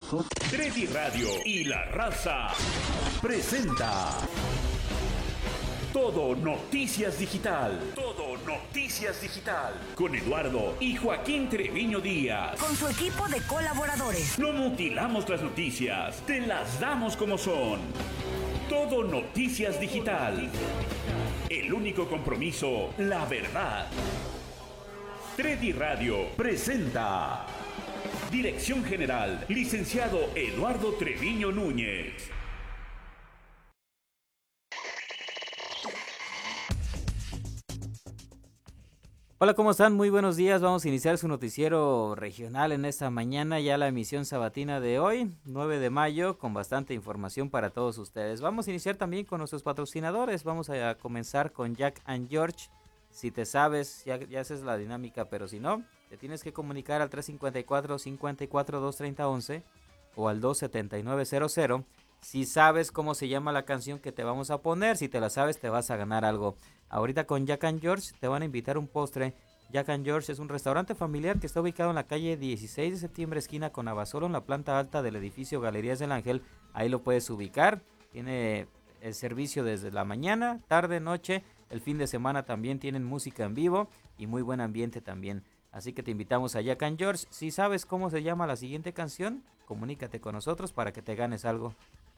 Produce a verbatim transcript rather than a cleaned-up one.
Treddy Radio y La Raza presenta Todo Noticias Digital. Todo Noticias Digital. Con Eduardo y Joaquín Treviño Díaz. Con su equipo de colaboradores. No mutilamos las noticias, te las damos como son. Todo Noticias Digital. El único compromiso, la verdad. Treddy Radio presenta. Dirección General, licenciado Eduardo Treviño Núñez. Hola, ¿cómo están? Muy buenos días. Vamos a iniciar su noticiero regional en esta mañana, ya la emisión sabatina de hoy, nueve de mayo, con bastante información para todos ustedes. Vamos a iniciar también con nuestros patrocinadores. Vamos a comenzar con Jack and George. Si te sabes, ya, ya haces la dinámica, pero si no, te tienes que comunicar al tres cinco cuatro, cinco cuatro, dos tres cero once o al dos siete nueve cero cero. Si sabes cómo se llama la canción que te vamos a poner, si te la sabes, te vas a ganar algo. Ahorita con Jack and George te van a invitar un postre. Jack and George es un restaurante familiar que está ubicado en la calle dieciséis de septiembre, esquina con Abasolo, en la planta alta del edificio Galerías del Ángel. Ahí lo puedes ubicar. Tiene el servicio desde la mañana, tarde, noche. El fin de semana también tienen música en vivo y muy buen ambiente también. Así que te invitamos a Jack and George. Si sabes cómo se llama la siguiente canción, comunícate con nosotros para que te ganes algo.